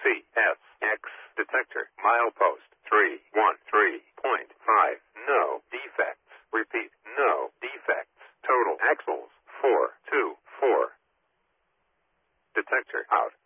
CSX detector. Milepost 313.5. No defects. Repeat, no defects. Total axles 424. Detector out.